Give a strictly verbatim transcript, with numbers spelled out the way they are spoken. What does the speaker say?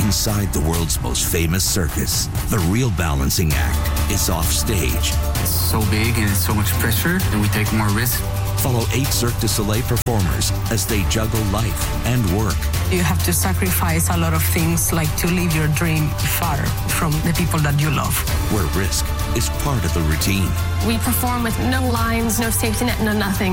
inside the world's most famous circus. The real balancing act is off stage. It's so big and it's so much pressure, and we take more risk. Follow eight Cirque du Soleil performers as they juggle life and work. You have to sacrifice a lot of things, like to leave your dream far from the people that you love. Where risk is part of the routine. We perform with no lines, no safety net, no nothing.